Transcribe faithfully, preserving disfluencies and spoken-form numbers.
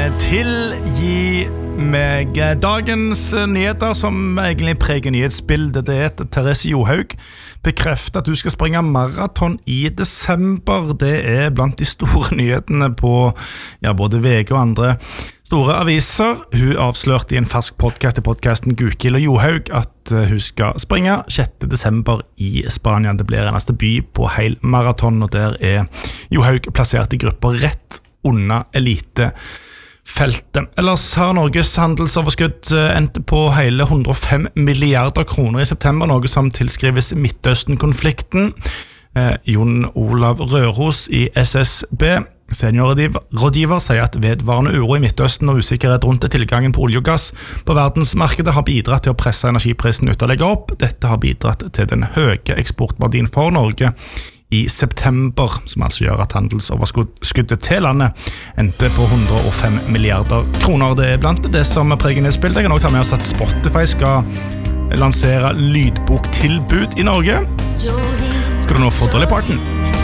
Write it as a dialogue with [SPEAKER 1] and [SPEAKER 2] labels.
[SPEAKER 1] tilgi meg dagens nyheter som egentlig preger nyhetsbildet. Det er at Therese Johaug bekrefter at du skal springe maraton i desember. Det er blant de store nyhetene på ja, både V G og andre store aviser. Hun avslørte i en fersk podcast i podcasten Gukild og Johaug at hun skal springe sjette desember i Spania. Det blir hennes debut på hel maraton, og der er Johaug plassert i grupper rett under elitefeltet. Ellers har Norges handelsoverskudd endt på hele hundre og fem milliarder kroner i september, noe som tilskrives Midtøsten-konflikten. Eh, Jon Olav Røros i S S B, seniorrådgiver, sier at vedvarende uro i Midtøsten og usikkerhet rundt tilgangen på olje og gass på verdensmarkedet har bidratt til å presse energiprisen ytterligere opp. Dette har bidratt til den høye eksportverdien for Norge i september, som altså gjør at handelsoverskuddet til landet endte på hundre og fem milliarder kroner. Det er blant det som preger nyhetsbildet. Jeg kan også ta med oss at Spotify skal lansere lydboktilbud i Norge. Skal du nå få Dolly Parton?